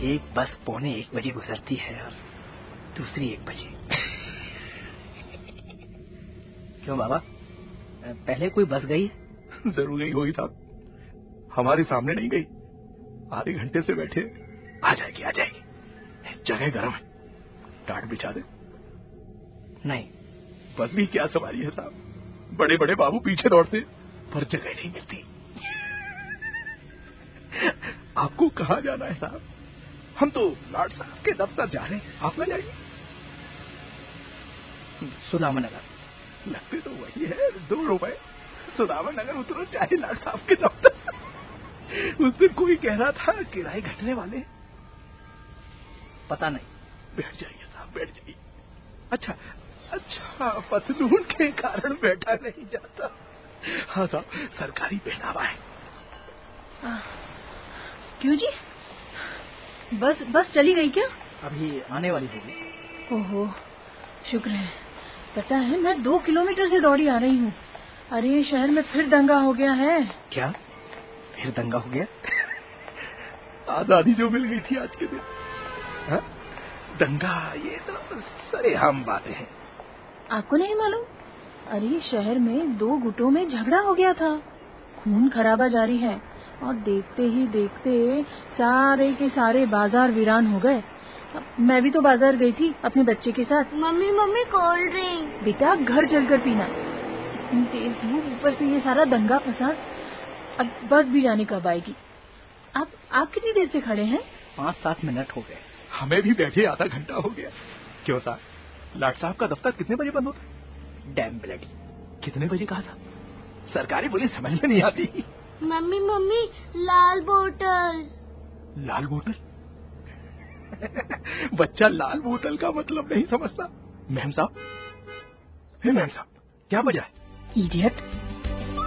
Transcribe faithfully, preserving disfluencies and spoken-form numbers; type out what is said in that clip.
एक बस पौने एक बजे गुजरती है और दूसरी एक बजे। क्यों बाबा, पहले कोई बस गई? जरूर गई होगी साहब, हमारे सामने नहीं गई। आधे घंटे से बैठे। आ जाएगी आ जाएगी, जगह गर्म है, टाट बिछा दे। नहीं, बस भी क्या सवारी है साहब, बड़े बड़े बाबू पीछे दौड़ते पर जगह नहीं मिलती। आपको कहाँ जाना है साहब? हम तो लाड साहब के दफ्तर जा रहे हैं, आप ना जाइए। सुदामा नगर लगते तो वही है, दो रुपए। सुदामा नगर उतरो चाहे लाड साहब के दफ्तर। उस दिन कोई कह रहा था किराए घटने वाले। पता नहीं। बैठ जाइए साहब, बैठ जाइए। अच्छा अच्छा, पतलून के कारण बैठा नहीं जाता। हाँ साहब, सरकारी पहनावा है। आ, क्यों जी, बस बस चली गई क्या? अभी आने वाली होगी। ओहो, शुक्र है। पता है, मैं दो किलोमीटर से दौड़ी आ रही हूँ। अरे शहर में फिर दंगा हो गया है। क्या फिर दंगा हो गया? आजादी जो मिल गई थी आज के दिन। हा? दंगा, ये तो सरेआम बातें हैं। आपको नहीं मालूम? अरे शहर में दो गुटों में झगड़ा हो गया था, खून खराबा जारी है और देखते ही देखते सारे के सारे बाजार वीरान हो गए। मैं भी तो बाजार गई थी अपने बच्चे के साथ। Mummy mummy cold drink. बेटा घर जलकर पीना। इतनी तेज धूप, ऊपर से ये सारा दंगा फसाद। अब बस भी जाने कब आएगी? आप आप कितनी देर से खड़े हैं? पाँच सात मिनट हो गए। हमें भी बैठे आधा घंटा हो गया। क्यों साहब, लाट साहब का दफ्तर कितने बजे बंद होता है? Dam bloody. कितने बजे कहा था? सरकारी बोली समझ में नहीं आती। मम्मी मम्मी लाल बोतल। लाल बोतल? बच्चा लाल बोतल का मतलब नहीं समझता। मैम साहब, हे मैम साहब, क्या वजह है? इडियट,